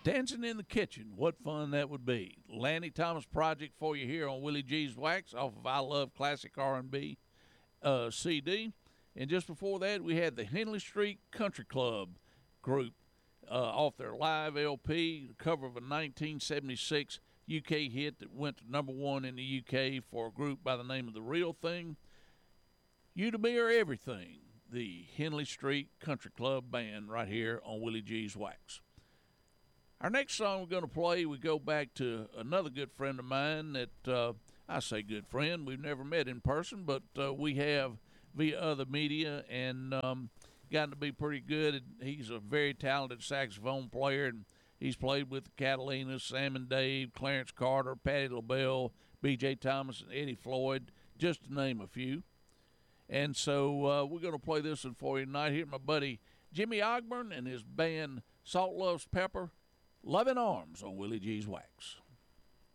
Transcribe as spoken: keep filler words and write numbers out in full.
Dancing in the Kitchen, what fun that would be. Lanny Thomas project for you here on Willie G's Wax off of I Love Classic R and B uh, C D. And just before that, we had the Henley Street Country Club group uh, off their live L P, the cover of a nineteen seventy-six U K hit that went to number one in the U K for a group by the name of The Real Thing. You to Me Are Everything, the Henley Street Country Club band right here on Willie G's Wax. Our next song we're going to play, we go back to another good friend of mine that, uh, I say good friend, we've never met in person, but uh, we have via other media and um, gotten to be pretty good. He's a very talented saxophone player, and he's played with the Catalinas, Sam and Dave, Clarence Carter, Patti LaBelle, B J Thomas, and Eddie Floyd, just to name a few. And so uh, we're going to play this one for you tonight. Here, my buddy Jimmy Ogburn and his band Salt Loves Pepper, Loving Arms on Willie G's Wax.